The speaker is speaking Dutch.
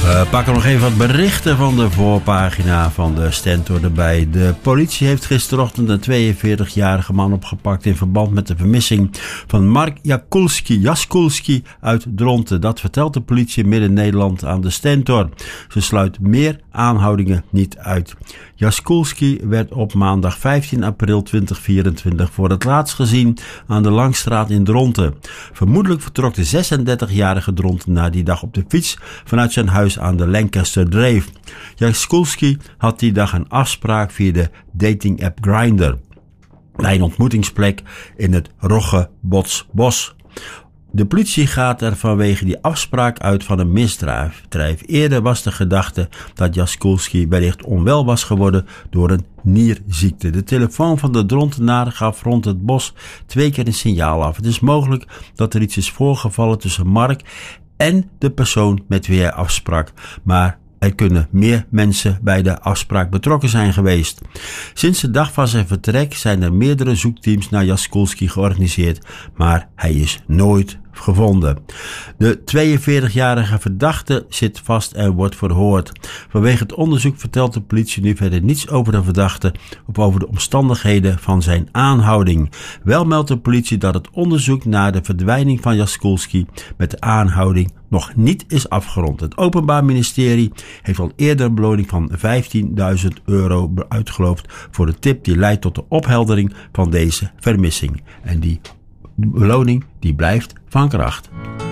We pakken nog even wat berichten van de voorpagina van de Stentor erbij. De politie heeft gisterochtend een 42-jarige man opgepakt in verband met de vermissing van Mark Jaskulski uit Dronten. Dat vertelt de politie in Midden-Nederland aan de Stentor. Ze sluit meer aanhoudingen niet uit. Jaskulski werd op maandag 15 april 2024 voor het laatst gezien aan de Langstraat in Dronten. Vermoedelijk vertrok de 36-jarige Drontenaar die dag op de fiets vanuit zijn huis aan de Lancaster Dreef. Jaskulski had die dag een afspraak via de dating-app Grindr bij een ontmoetingsplek in het Roggebotsbos. De politie gaat er vanwege die afspraak uit van een misdrijf. Eerder was de gedachte dat Jaskulski wellicht onwel was geworden door een nierziekte. De telefoon van de Drontenaar gaf rond het bos 2 keer een signaal af. Het is mogelijk dat er iets is voorgevallen tussen Mark en de persoon met wie hij afsprak, maar er kunnen meer mensen bij de afspraak betrokken zijn geweest. Sinds de dag van zijn vertrek zijn er meerdere zoekteams naar Jaskulski georganiseerd, maar hij is nooit gevonden. De 42-jarige verdachte zit vast en wordt verhoord. Vanwege het onderzoek vertelt de politie nu verder niets over de verdachte of over de omstandigheden van zijn aanhouding. Wel meldt de politie dat het onderzoek naar de verdwijning van Jaskulski met de aanhouding nog niet is afgerond. Het Openbaar Ministerie heeft al eerder een beloning van €15.000 uitgeloofd voor de tip die leidt tot de opheldering van deze vermissing. En die beloning die blijft van kracht.